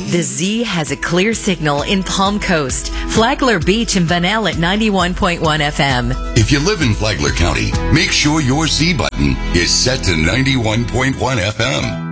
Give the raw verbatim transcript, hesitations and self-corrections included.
The Z has a clear signal in Palm Coast, Flagler Beach, and Vanel at ninety-one point one F M. If you live in Flagler County, make sure your Z button is set to ninety-one point one F M.